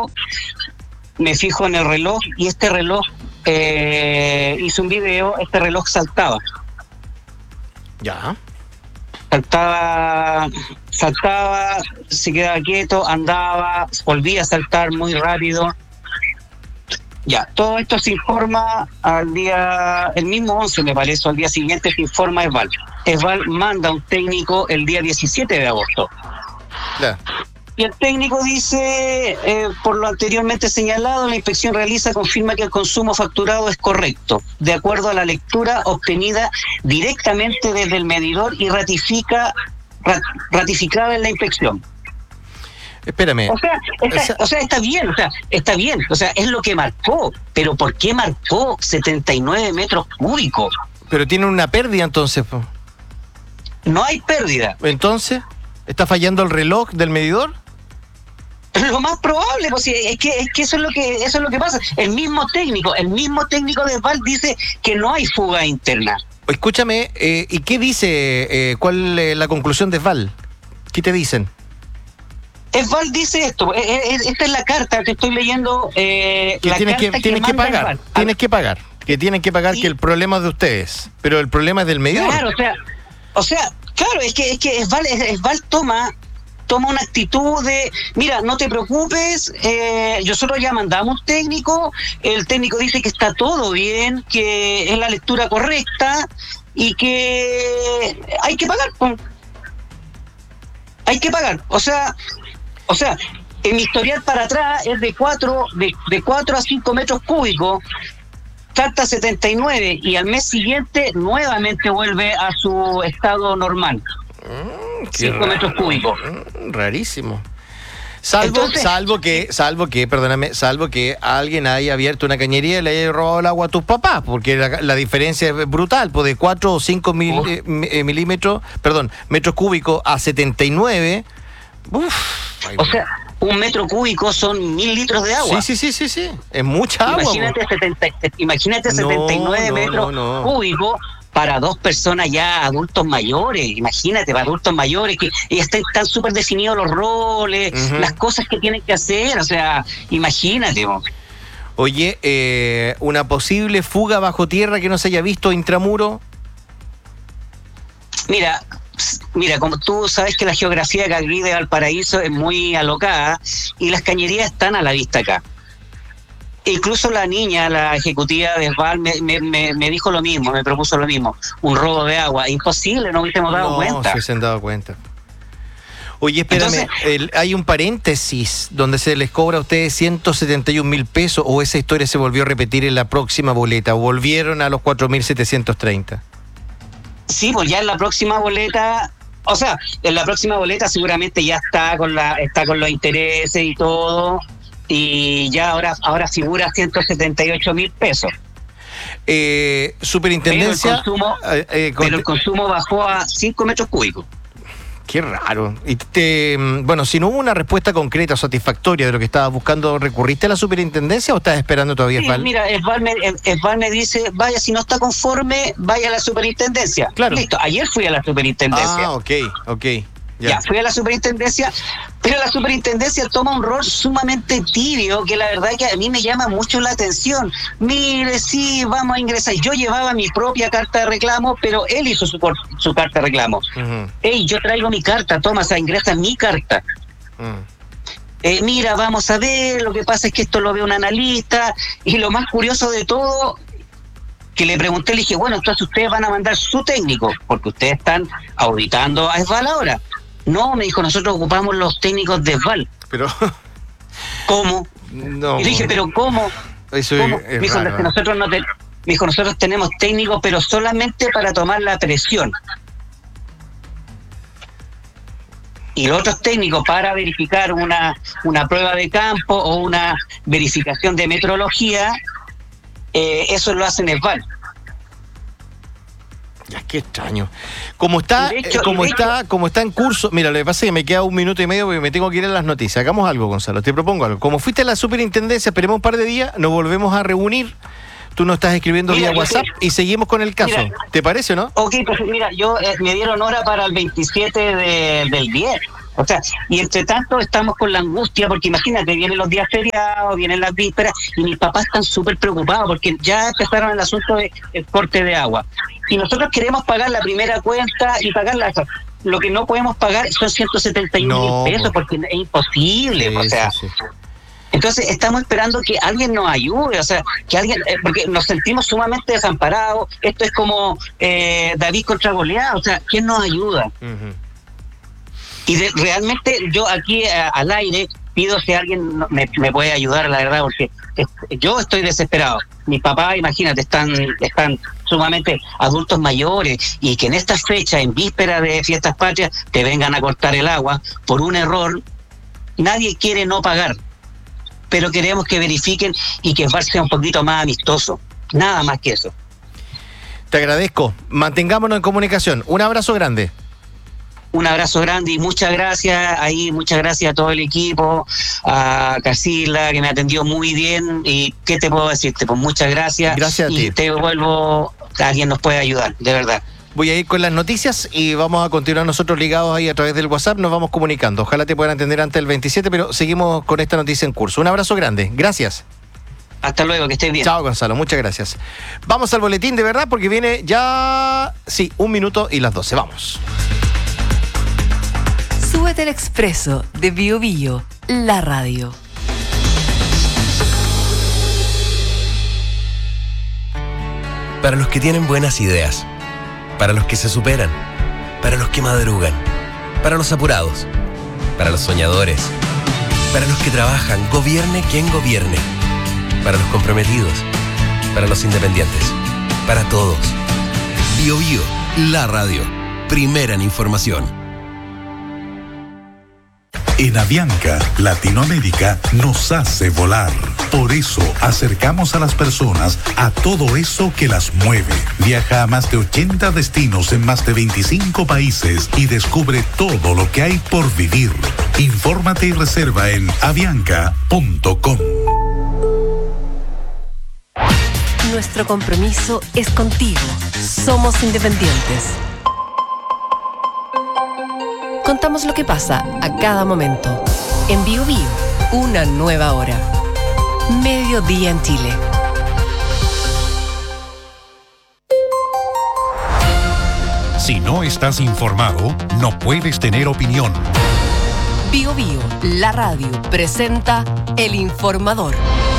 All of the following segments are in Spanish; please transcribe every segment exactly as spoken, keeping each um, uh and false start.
fijo, me fijo en el reloj y este reloj, eh, hice un video, este reloj saltaba. Ya. Saltaba, saltaba, se quedaba quieto, andaba, volvía a saltar muy rápido. Ya, todo esto se informa al día, el mismo once me parece, al día siguiente se informa a Esval. Esval manda un técnico el día diecisiete de agosto. Ya. Y el técnico dice, eh, por lo anteriormente señalado, la inspección realiza, confirma que el consumo facturado es correcto, de acuerdo a la lectura obtenida directamente desde el medidor y ratifica rat, ratificada en la inspección. Espérame. O sea, está, o sea, está bien, o sea, está bien, o sea, es lo que marcó, pero ¿por qué marcó setenta y nueve metros cúbicos? Pero tiene una pérdida entonces, po. No hay pérdida. Entonces, ¿está fallando el reloj del medidor? Lo más probable, pues es que es que eso es lo que eso es lo que pasa. El mismo técnico, el mismo técnico de Esval dice que no hay fuga interna. Escúchame, eh, ¿y qué dice? Eh, ¿Cuál es la conclusión de Esval? ¿Qué te dicen? Esval dice esto, eh, eh, esta es la carta que estoy leyendo. Eh, que la tienes carta que, que tienes que pagar, Esval. tienes que pagar, que tienen que pagar, y que el problema es de ustedes, pero el problema es del medidor. Claro, o sea, o sea, claro, es que es que Esval, Esval toma toma una actitud de, mira, no te preocupes, eh, nosotros ya mandamos un técnico, el técnico dice que está todo bien, que es la lectura correcta y que hay que pagar, pues. Hay que pagar, o sea, o sea, en mi historial para atrás es de cuatro, de, de cuatro a cinco metros cúbicos, salta setenta y nueve y al mes siguiente nuevamente vuelve a su estado normal. cinco metros cúbicos. Rarísimo. Salvo, Entonces, salvo que, salvo que, perdóname, salvo que alguien haya abierto una cañería y le haya robado el agua a tus papás, porque la, la diferencia es brutal, pues de cuatro o cinco mil, oh. eh, milímetros, perdón, metros cúbicos a setenta y nueve. Uf, o sea, un metro cúbico son mil litros de agua. Sí, sí, sí, sí, sí. Es mucha imagínate agua. setenta, imagínate no, setenta y nueve no, metros no, no. cúbicos. Para dos personas ya adultos mayores, imagínate, para adultos mayores que están, están súper definidos los roles, uh-huh. las cosas que tienen que hacer, o sea, imagínate. Vos. Oye, eh, ¿una posible fuga bajo tierra que no se haya visto intramuro? Mira, mira, como tú sabes que la geografía de aquí de Valparaíso es muy alocada y las cañerías están a la vista acá. Incluso la niña, la ejecutiva de Esval, me, me, me, me dijo lo mismo, me propuso lo mismo. Un robo de agua. Imposible, no hubiésemos dado no, cuenta. No, se han dado cuenta. Oye, espérame, Entonces, el, hay un paréntesis donde se les cobra a ustedes ciento setenta y un mil pesos, o esa historia se volvió a repetir en la próxima boleta, o volvieron a los cuatro mil setecientos treinta. Sí, pues ya en la próxima boleta, o sea, en la próxima boleta seguramente ya está con la, está con los intereses y todo. Y ya ahora ahora figura ciento setenta y ocho mil pesos. Eh, superintendencia. Pero el, consumo, eh, eh, con, pero el consumo bajó a cinco metros cúbicos. Qué raro. Y te, bueno, si no hubo una respuesta concreta, satisfactoria de lo que estabas buscando, ¿recurriste a la superintendencia o estás esperando todavía, sí, Esval? Mira, Esval me, Esval me dice, vaya, si no está conforme, vaya a la superintendencia. Claro. Listo, ayer fui a la superintendencia. Ah, ok, ok. Ya. ya, fui a la superintendencia, pero la superintendencia toma un rol sumamente tibio, que la verdad que a mí me llama mucho la atención. Mire, sí, vamos a ingresar. Yo llevaba mi propia carta de reclamo, pero él hizo su, su carta de reclamo. Uh-huh. Ey, yo traigo mi carta, toma, o sea, ingresa mi carta. Uh-huh. Eh, mira, vamos a ver, lo que pasa es que esto lo ve un analista, y lo más curioso de todo, que le pregunté, le dije, bueno, entonces ustedes van a mandar su técnico, porque ustedes están auditando a Esval ahora. No, me dijo, nosotros ocupamos los técnicos de Esval. Pero... ¿Cómo? No. Y dije, ¿pero cómo? Eso ¿Cómo? Es, es me dijo, raro. que nosotros no te... me dijo, nosotros tenemos técnicos, pero solamente para tomar la presión. Y los otros técnicos para verificar una, una prueba de campo o una verificación de metrología, eh, eso lo hacen Esval. Ya, qué extraño. Como está, hecho, eh, como hecho, está, como está en curso, mira, lo que pasa es que me queda un minuto y medio porque me tengo que ir a las noticias. Hagamos algo, Gonzalo, te propongo algo. Como fuiste a la superintendencia, esperemos un par de días, nos volvemos a reunir. Tú nos estás escribiendo mira, vía WhatsApp sé. y seguimos con el caso. Mira, ¿te parece o no? Ok, pues mira, yo eh, me dieron hora para el veintisiete de, del diez. O sea, y entre tanto estamos con la angustia, porque imagínate, vienen los días feriados, vienen las vísperas, y mis papás están súper preocupados, porque ya empezaron el asunto del corte de agua. Y nosotros queremos pagar la primera cuenta y pagar la... Lo que no podemos pagar son ciento setenta y uno mil pesos, porque es imposible, sí, o sea... Sí, sí. Entonces estamos esperando que alguien nos ayude, o sea, que alguien, eh, porque nos sentimos sumamente desamparados. Esto es como eh, David contra Goliat, o sea, ¿quién nos ayuda? Uh-huh. Y de, realmente yo aquí a, al aire pido si alguien me, me puede ayudar, la verdad, porque es, yo estoy desesperado. Mis papás, imagínate, están están sumamente adultos mayores, y que en esta fecha, en víspera de fiestas patrias, te vengan a cortar el agua por un error. Nadie quiere no pagar, pero queremos que verifiquen y que el bar sea un poquito más amistoso. Nada más que eso. Te agradezco. Mantengámonos en comunicación. Un abrazo grande. Un abrazo grande y muchas gracias. Ahí, muchas gracias a todo el equipo, a Casila, que me atendió muy bien. ¿Y qué te puedo decirte? Pues muchas gracias. Gracias a y ti. Y te vuelvo, alguien nos puede ayudar, de verdad. Voy a ir con las noticias y vamos a continuar nosotros ligados ahí a través del WhatsApp. Nos vamos comunicando. Ojalá te puedan atender antes del veintisiete, pero seguimos con esta noticia en curso. Un abrazo grande. Gracias. Hasta luego, que estés bien. Chao, Gonzalo. Muchas gracias. Vamos al boletín de verdad, porque viene ya... Sí, un minuto y las doce. Vamos. Súbete al Expreso de Bio Bio, la radio. Para los que tienen buenas ideas, para los que se superan, para los que madrugan, para los apurados, para los soñadores, para los que trabajan, gobierne quien gobierne, para los comprometidos, para los independientes, para todos. Bio Bio, la radio, primera en información. En Avianca, Latinoamérica nos hace volar. Por eso acercamos a las personas a todo eso que las mueve. Viaja a más de ochenta destinos en más de veinticinco países y descubre todo lo que hay por vivir. Infórmate y reserva en avianca punto com. Nuestro compromiso es contigo. Somos independientes. Contamos lo que pasa a cada momento. En Bio Bio, una nueva hora. Mediodía en Chile. Si no estás informado, no puedes tener opinión. Bio Bio, la radio, presenta El Informador.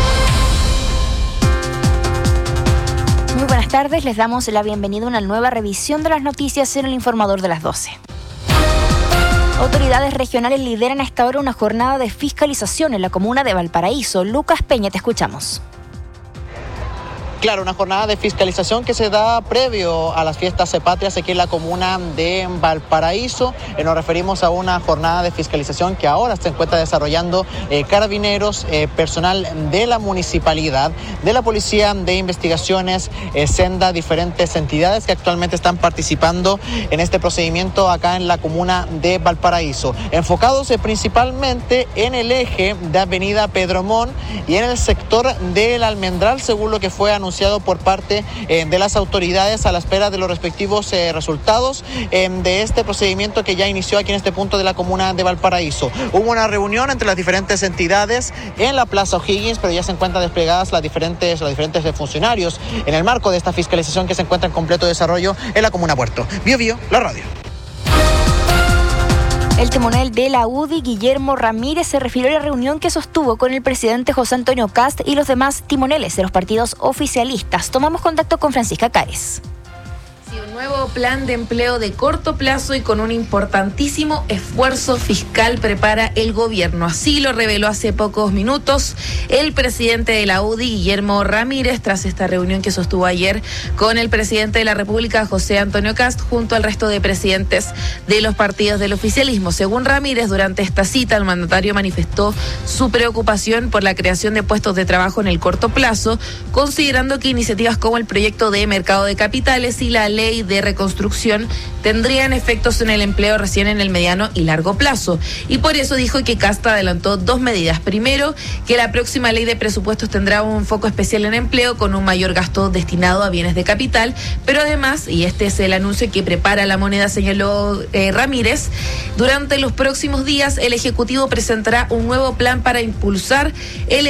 Muy buenas tardes, les damos la bienvenida a una nueva revisión de las noticias en El Informador de las doce. Autoridades regionales lideran a esta hora una jornada de fiscalización en la comuna de Valparaíso. Lucas Peña, te escuchamos. Claro, una jornada de fiscalización que se da previo a las fiestas patrias aquí en la comuna de Valparaíso. Eh, nos referimos a una jornada de fiscalización que ahora se encuentra desarrollando eh, carabineros, eh, personal de la municipalidad, de la Policía de Investigaciones, eh, Senda, diferentes entidades que actualmente están participando en este procedimiento acá en la comuna de Valparaíso. Enfocados eh, principalmente en el eje de Avenida Pedro Montt y en el sector del Almendral, según lo que fue anunciado por parte eh, de las autoridades a la espera de los respectivos eh, resultados eh, de este procedimiento que ya inició aquí en este punto de la comuna de Valparaíso. Hubo una reunión entre las diferentes entidades en la Plaza O'Higgins, pero ya se encuentran desplegadas las diferentes, los diferentes funcionarios en el marco de esta fiscalización que se encuentra en completo desarrollo en la comuna Puerto. Bio Bio, la radio. El timonel de la U D I, Guillermo Ramírez, se refirió a la reunión que sostuvo con el presidente José Antonio Kast y los demás timoneles de los partidos oficialistas. Tomamos contacto con Francisca Cares. Un nuevo plan de empleo de corto plazo y con un importantísimo esfuerzo fiscal prepara el gobierno. Así lo reveló hace pocos minutos el presidente de la U D I, Guillermo Ramírez, tras esta reunión que sostuvo ayer con el presidente de la República, José Antonio Kast, junto al resto de presidentes de los partidos del oficialismo. Según Ramírez, durante esta cita, el mandatario manifestó su preocupación por la creación de puestos de trabajo en el corto plazo, considerando que iniciativas como el proyecto de mercado de capitales y la ley de de reconstrucción tendrían efectos en el empleo recién en el mediano y largo plazo. Y por eso dijo que Kast adelantó dos medidas. Primero, que la próxima ley de presupuestos tendrá un foco especial en empleo con un mayor gasto destinado a bienes de capital, pero además, y este es el anuncio que prepara La Moneda, señaló eh, Ramírez, durante los próximos días el Ejecutivo presentará un nuevo plan para impulsar el